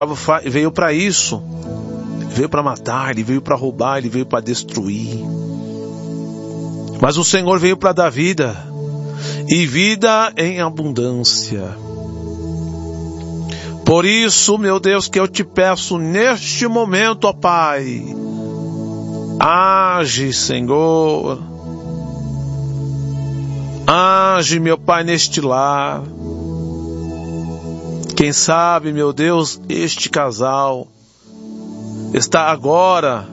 veio para isso. Veio para matar, ele veio para roubar, ele veio para destruir. Mas o Senhor veio para dar vida, e vida em abundância. Por isso, meu Deus, que eu te peço neste momento, ó Pai, age, Senhor. Age, meu Pai, neste lar. Quem sabe, meu Deus, este casal está agora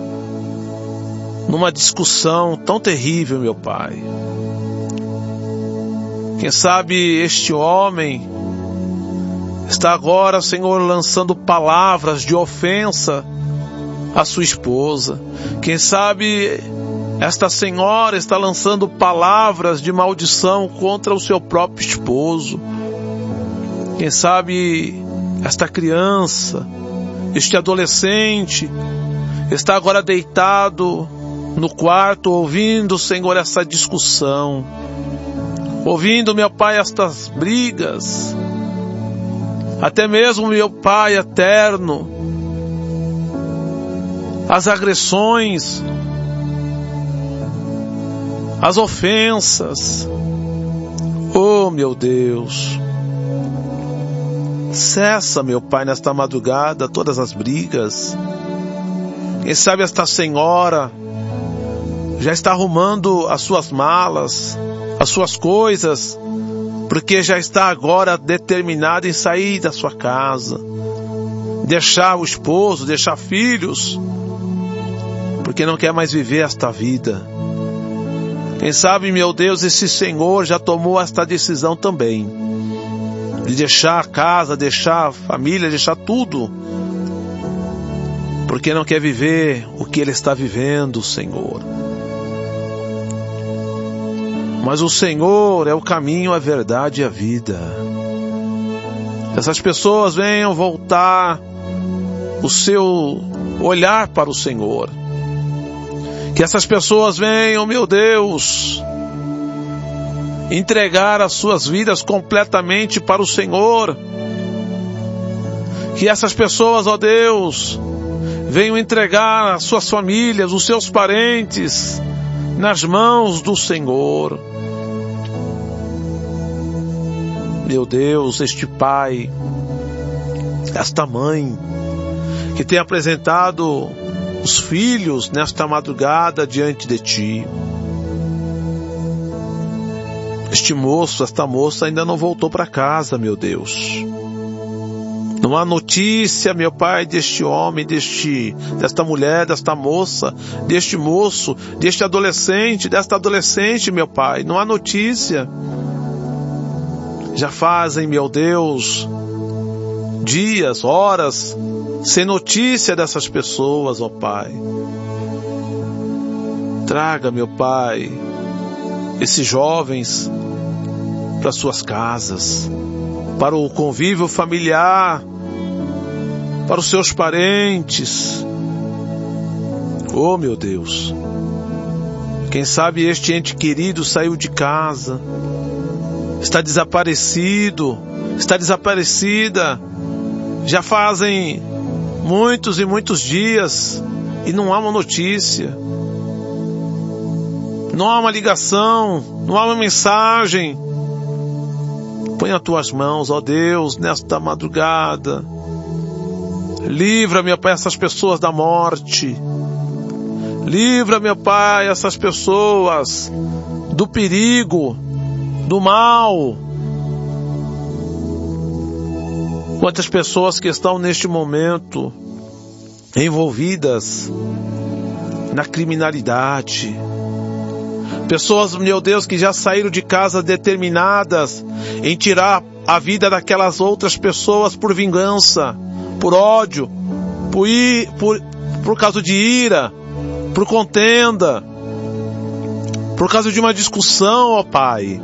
numa discussão tão terrível, meu Pai. Quem sabe este homem está agora, Senhor, lançando palavras de ofensa à sua esposa. Quem sabe esta senhora está lançando palavras de maldição contra o seu próprio esposo. Quem sabe esta criança, este adolescente, está agora deitado no quarto, ouvindo, Senhor, essa discussão. Ouvindo, meu Pai, estas brigas. Até mesmo, meu Pai eterno, as agressões, as ofensas. Oh, meu Deus. Cessa, meu Pai, nesta madrugada, todas as brigas. Quem sabe esta senhora já está arrumando as suas malas, as suas coisas, porque já está agora determinada em sair da sua casa, deixar o esposo, deixar filhos, porque não quer mais viver esta vida. Quem sabe, meu Deus, esse Senhor já tomou esta decisão também, de deixar a casa, deixar a família, deixar tudo, porque não quer viver o que ele está vivendo, Senhor. Mas o Senhor é o caminho, a verdade e a vida. Que essas pessoas venham voltar o seu olhar para o Senhor. Que essas pessoas venham, meu Deus, entregar as suas vidas completamente para o Senhor. Que essas pessoas, ó Deus, venham entregar as suas famílias, os seus parentes, nas mãos do Senhor. Meu Deus, este pai, esta mãe, que tem apresentado os filhos nesta madrugada diante de Ti. Este moço, esta moça ainda não voltou para casa, meu Deus. Não há notícia, meu Pai, deste homem, desta mulher, desta moça, deste moço, deste adolescente, desta adolescente, meu Pai. Não há notícia. Já fazem, meu Deus, dias, horas, sem notícia dessas pessoas, ó Pai. Traga, meu Pai, esses jovens para suas casas, para o convívio familiar, para os seus parentes. Oh, meu Deus, quem sabe este ente querido saiu de casa, está desaparecido, está desaparecida, já fazem muitos e muitos dias e não há uma notícia, não há uma ligação, não há uma mensagem. Põe as tuas mãos, ó Deus, nesta madrugada. Livra, meu Pai, essas pessoas da morte. Livra, meu Pai, essas pessoas do perigo, do mal. Quantas pessoas que estão neste momento envolvidas na criminalidade. Pessoas, meu Deus, que já saíram de casa determinadas em tirar a vida daquelas outras pessoas por vingança, por ódio, por causa de ira, por contenda, por causa de uma discussão, ó Pai.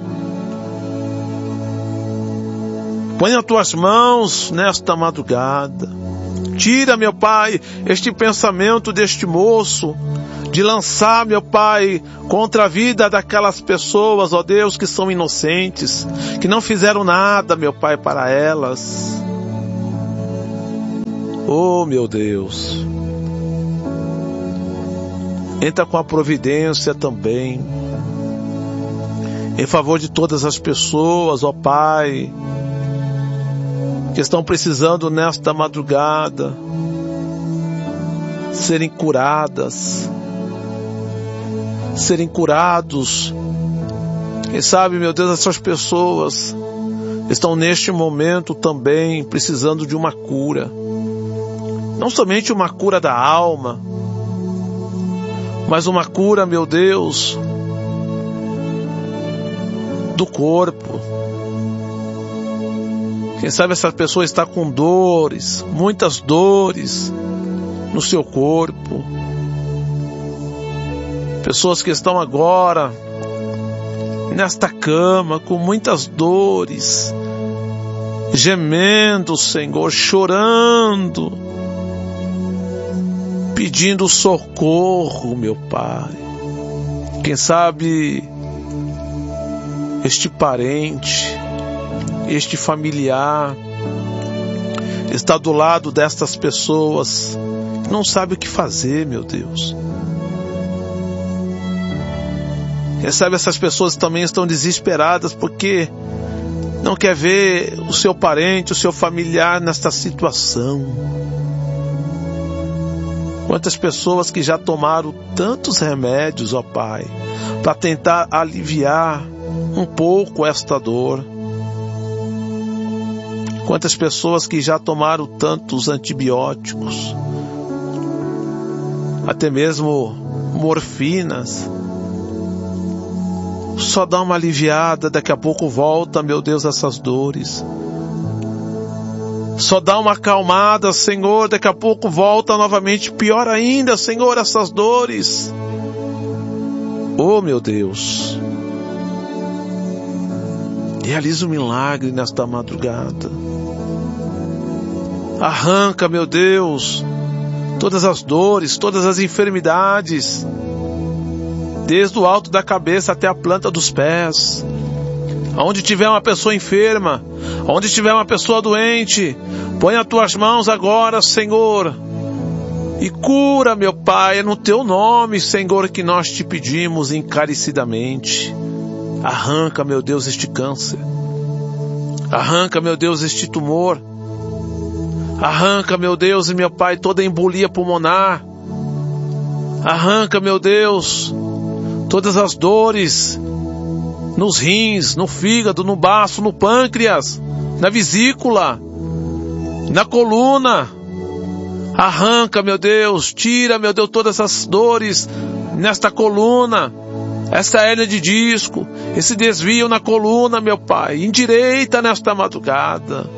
Põe as tuas mãos nesta madrugada. Tira, meu Pai, este pensamento deste moço, de lançar, meu Pai, contra a vida daquelas pessoas, ó Deus, que são inocentes, que não fizeram nada, meu Pai, para elas. Oh, meu Deus. Entra com a providência também em favor de todas as pessoas, ó Pai, que estão precisando nesta madrugada serem curadas, serem curados. Quem sabe, meu Deus, essas pessoas estão neste momento também precisando de uma cura. Não somente uma cura da alma, mas uma cura, meu Deus, do corpo. Quem sabe essa pessoa está com dores, muitas dores no seu corpo. Pessoas que estão agora nesta cama com muitas dores, gemendo, Senhor, chorando, pedindo socorro, meu Pai. Quem sabe este parente, este familiar está do lado destas pessoas que não sabe o que fazer, meu Deus. Quem sabe essas pessoas também estão desesperadas porque não quer ver o seu parente, o seu familiar nesta situação. Quantas pessoas que já tomaram tantos remédios, ó Pai, para tentar aliviar um pouco esta dor. Quantas pessoas que já tomaram tantos antibióticos, até mesmo morfinas. Só dá uma aliviada, daqui a pouco volta, meu Deus, essas dores. Só dá uma acalmada, Senhor, daqui a pouco volta novamente, pior ainda, Senhor, essas dores. Oh, meu Deus. Realiza um milagre nesta madrugada. Arranca, meu Deus, todas as dores, todas as enfermidades, desde o alto da cabeça até a planta dos pés. Onde tiver uma pessoa enferma, onde tiver uma pessoa doente, põe as tuas mãos agora, Senhor, e cura, meu Pai. É no teu nome, Senhor, que nós te pedimos encarecidamente. Arranca, meu Deus, este câncer. Arranca, meu Deus, este tumor. Arranca, meu Deus e meu Pai, toda embolia pulmonar. Arranca, meu Deus, todas as dores nos rins, no fígado, no baço, no pâncreas, na vesícula, na coluna. Arranca, meu Deus, tira, meu Deus, todas essas dores nesta coluna, esta hérnia de disco, esse desvio na coluna, meu Pai. Endireita nesta madrugada.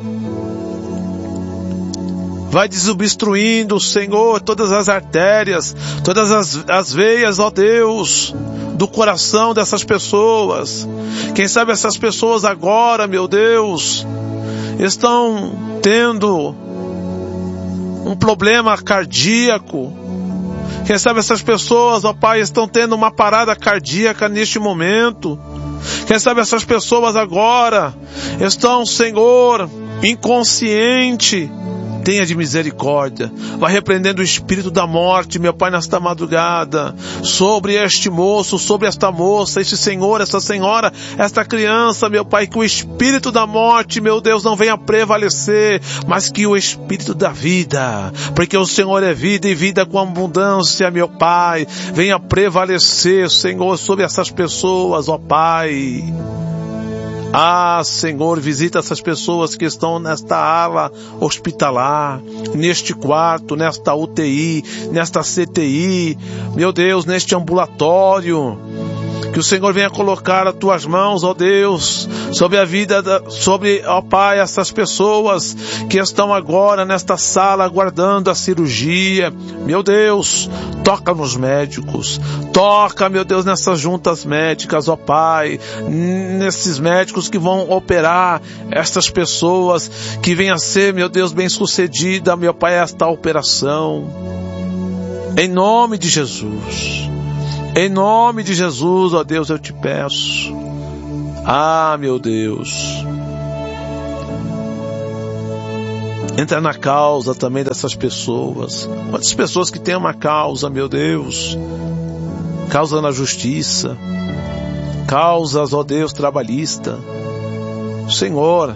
Vai desobstruindo, Senhor, todas as artérias, todas as veias, ó Deus, do coração dessas pessoas. Quem sabe essas pessoas agora, meu Deus, estão tendo um problema cardíaco. Quem sabe essas pessoas, ó Pai, estão tendo uma parada cardíaca neste momento. Quem sabe essas pessoas agora estão, Senhor, inconsciente. Tenha de misericórdia. Vai repreendendo o espírito da morte, meu Pai, nesta madrugada, sobre este moço, sobre esta moça, este senhor, esta senhora, esta criança, meu Pai, que o espírito da morte, meu Deus, não venha prevalecer, mas que o espírito da vida, porque o Senhor é vida e vida com abundância, meu Pai, venha prevalecer, Senhor, sobre essas pessoas, ó Pai. Ah, Senhor, visita essas pessoas que estão nesta ala hospitalar, neste quarto, nesta UTI, nesta CTI, meu Deus, neste ambulatório. Que o Senhor venha colocar as tuas mãos, ó Deus, sobre a vida, sobre, ó Pai, essas pessoas que estão agora nesta sala aguardando a cirurgia. Meu Deus, toca nos médicos, toca, meu Deus, nessas juntas médicas, ó Pai, nesses médicos que vão operar estas pessoas, que venha ser, meu Deus, bem-sucedida, meu Pai, esta operação. Em nome de Jesus. Em nome de Jesus, ó Deus, eu te peço. Ah, meu Deus. Entra na causa também dessas pessoas. Quantas pessoas que têm uma causa, meu Deus, causa na justiça, causas, ó Deus, trabalhista. Senhor,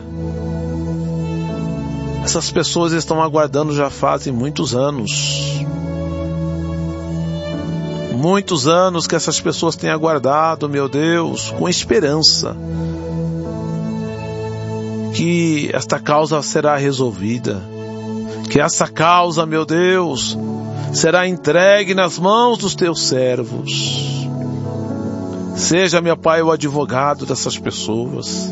essas pessoas estão aguardando já fazem muitos anos. Muitos anos que essas pessoas têm aguardado, meu Deus, com esperança que esta causa será resolvida, que essa causa, meu Deus, será entregue nas mãos dos teus servos. Seja, meu Pai, o advogado dessas pessoas.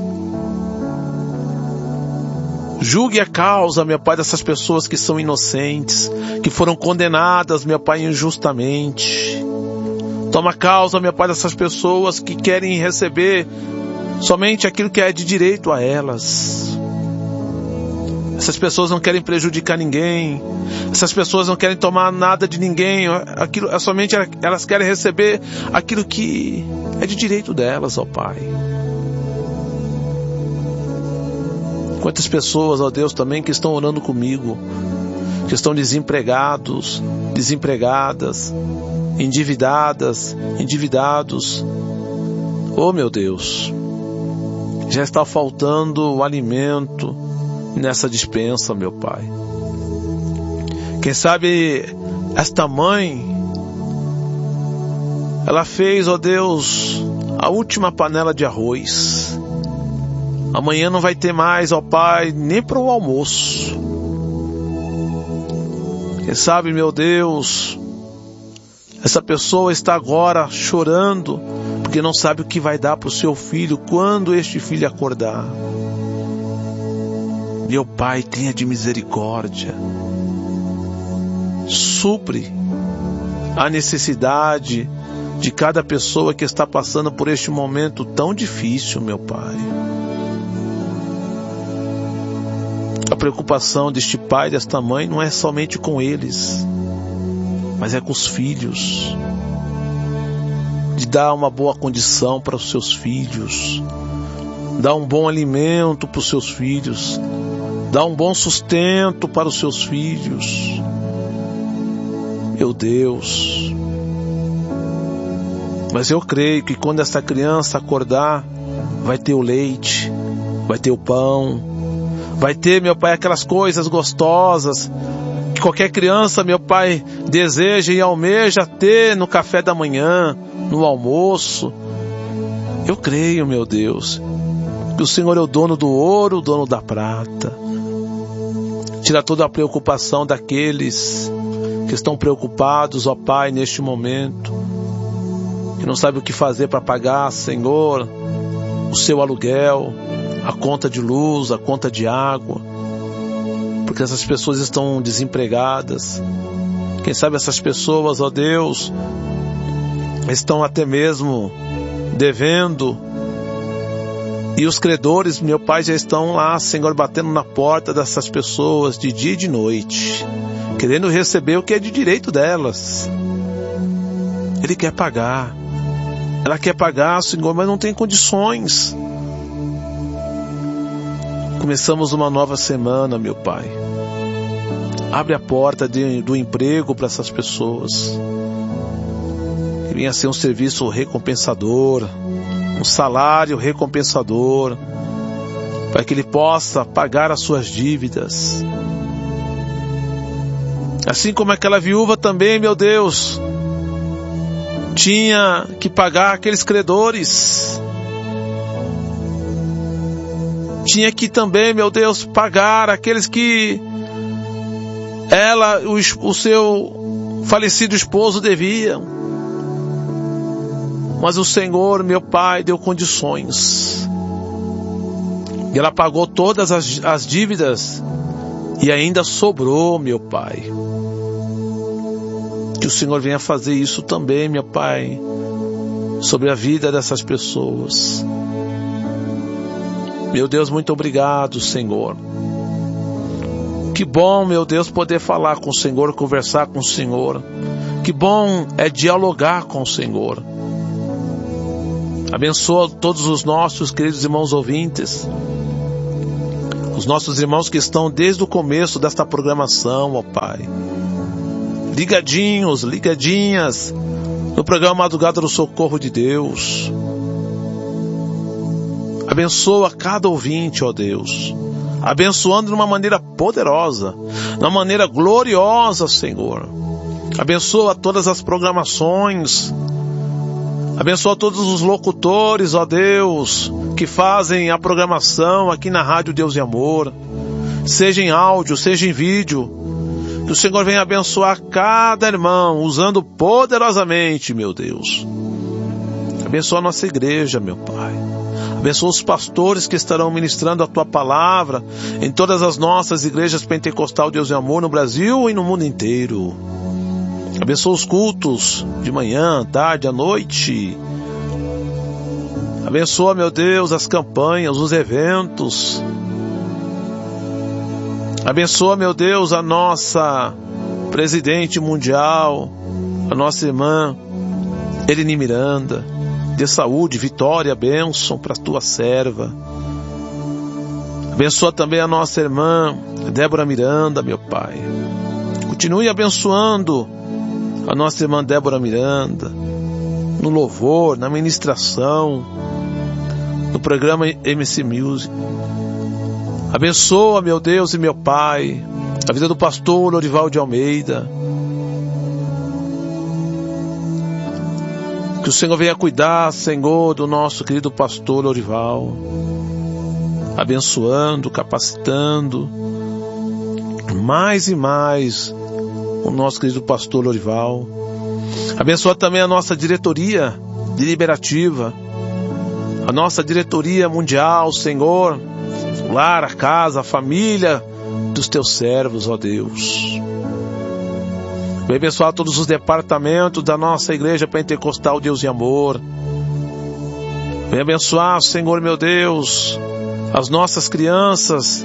Julgue a causa, meu Pai, dessas pessoas que são inocentes, que foram condenadas, meu Pai, injustamente. Toma causa, meu Pai, dessas pessoas que querem receber somente aquilo que é de direito a elas. Essas pessoas não querem prejudicar ninguém. Essas pessoas não querem tomar nada de ninguém. Aquilo, somente elas querem receber aquilo que é de direito delas, ó Pai. Quantas pessoas, ó Deus, também que estão orando comigo, que estão desempregados, desempregadas, endividadas, endividados. Oh, meu Deus, já está faltando o alimento nessa despensa, meu Pai. Quem sabe esta mãe, ela fez, ó Deus, a última panela de arroz. Amanhã não vai ter mais, ó Pai, nem para o almoço. Quem sabe, meu Deus, essa pessoa está agora chorando porque não sabe o que vai dar para o seu filho quando este filho acordar. Meu Pai, tenha de misericórdia. Supre a necessidade de cada pessoa que está passando por este momento tão difícil, meu Pai. A preocupação deste pai, desta mãe, não é somente com eles, mas é com os filhos. De dar uma boa condição para os seus filhos, dar um bom alimento para os seus filhos, dar um bom sustento para os seus filhos. Meu Deus, mas eu creio que quando essa criança acordar, vai ter o leite, vai ter o pão, vai ter, meu Pai, aquelas coisas gostosas que qualquer criança, meu Pai, deseja e almeja ter no café da manhã, no almoço. Eu creio, meu Deus, que o Senhor é o dono do ouro, o dono da prata. Tira toda a preocupação daqueles que estão preocupados, ó Pai, neste momento, que não sabem o que fazer para pagar, Senhor, o seu aluguel, a conta de luz, a conta de água, porque essas pessoas estão desempregadas. Quem sabe essas pessoas, ó Deus, estão até mesmo devendo, e os credores, meu Pai, já estão lá, Senhor, batendo na porta dessas pessoas de dia e de noite, querendo receber o que é de direito delas. Ele quer pagar, ela quer pagar, Senhor, mas não tem condições. Começamos uma nova semana, meu Pai. Abre a porta do emprego para essas pessoas. Que venha ser um serviço recompensador, um salário recompensador, para que ele possa pagar as suas dívidas. Assim como aquela viúva também, meu Deus, tinha que pagar aqueles credores. Tinha que também, meu Deus, pagar aqueles que ela, o seu falecido esposo deviam. Mas o Senhor, meu Pai, deu condições. E ela pagou todas as dívidas e ainda sobrou, meu Pai. Que o Senhor venha fazer isso também, meu Pai, sobre a vida dessas pessoas. Meu Deus, muito obrigado, Senhor. Que bom, meu Deus, poder falar com o Senhor, conversar com o Senhor. Que bom é dialogar com o Senhor. Abençoa todos os nossos queridos irmãos ouvintes, os nossos irmãos que estão desde o começo desta programação, ó Pai. Ligadinhos, ligadinhas no programa Madrugada do Socorro de Deus. Abençoa cada ouvinte, ó Deus. Abençoando de uma maneira poderosa, de uma maneira gloriosa, Senhor. Abençoa todas as programações. Abençoa todos os locutores, ó Deus, que fazem a programação aqui na Rádio Deus e Amor, seja em áudio, seja em vídeo. Que o Senhor venha abençoar cada irmão, usando poderosamente, meu Deus. Abençoa a nossa igreja, meu Pai. Abençoa os pastores que estarão ministrando a Tua Palavra em todas as nossas igrejas Pentecostal Deus e Amor no Brasil e no mundo inteiro. Abençoa os cultos de manhã, tarde, à noite. Abençoa, meu Deus, as campanhas, os eventos. Abençoa, meu Deus, a nossa presidente mundial, a nossa irmã Eline Miranda. Dê saúde, vitória, bênção para a Tua serva. Abençoa também a nossa irmã Débora Miranda, meu Pai. Continue abençoando a nossa irmã Débora Miranda, no louvor, na ministração, no programa MC Music. Abençoa, meu Deus e meu Pai, a vida do pastor Lorival de Almeida. Que o Senhor venha cuidar, Senhor, do nosso querido pastor Lorival, abençoando, capacitando, mais e mais o nosso querido pastor Lorival. Abençoa também a nossa diretoria deliberativa, a nossa diretoria mundial, Senhor, o lar, a casa, a família dos Teus servos, ó Deus. Vem abençoar todos os departamentos da nossa igreja Pentecostal Deus e Amor. Vem abençoar, Senhor meu Deus, as nossas crianças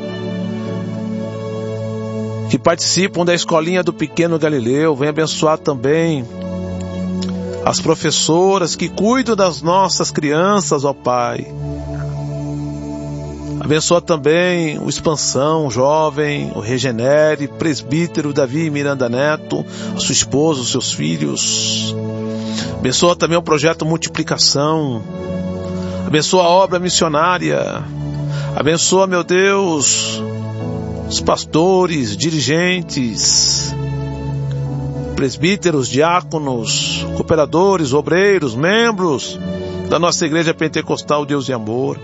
que participam da escolinha do Pequeno Galileu. Vem abençoar também as professoras que cuidam das nossas crianças, ó Pai. Abençoa também o Expansão Jovem, o Regenere, presbítero Davi Miranda Neto, a sua esposa, os seus filhos. Abençoa também o projeto Multiplicação. Abençoa a obra missionária. Abençoa, meu Deus, os pastores, dirigentes, presbíteros, diáconos, cooperadores, obreiros, membros da nossa igreja Pentecostal Deus e Amor.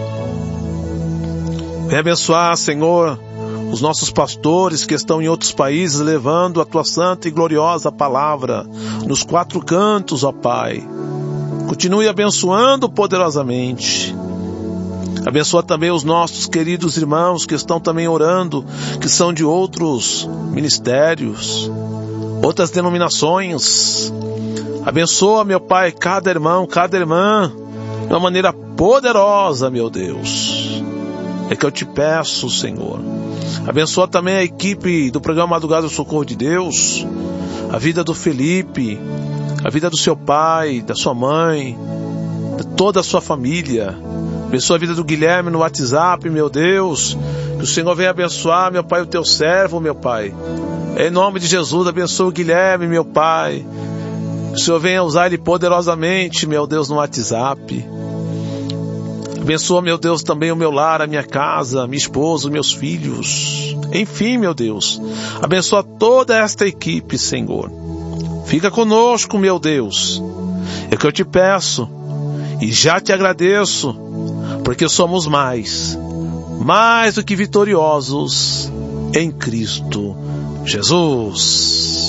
Vem abençoar, Senhor, os nossos pastores que estão em outros países levando a Tua santa e gloriosa palavra nos 4 cantos, ó Pai. Continue abençoando poderosamente. Abençoa também os nossos queridos irmãos que estão também orando, que são de outros ministérios, outras denominações. Abençoa, meu Pai, cada irmão, cada irmã, de uma maneira poderosa, meu Deus. É que eu te peço, Senhor. Abençoa também a equipe do programa Madrugada do Socorro de Deus, a vida do Felipe, a vida do seu pai, da sua mãe, de toda a sua família. Abençoa a vida do Guilherme no WhatsApp, meu Deus. Que o Senhor venha abençoar, meu Pai, o Teu servo, meu Pai. Em nome de Jesus, abençoa o Guilherme, meu Pai. Que o Senhor venha usar ele poderosamente, meu Deus, no WhatsApp. Abençoa, meu Deus, também o meu lar, a minha casa, minha esposa, os meus filhos. Enfim, meu Deus, abençoa toda esta equipe, Senhor. Fica conosco, meu Deus. É o que eu te peço e já te agradeço, porque somos mais do que vitoriosos em Cristo Jesus.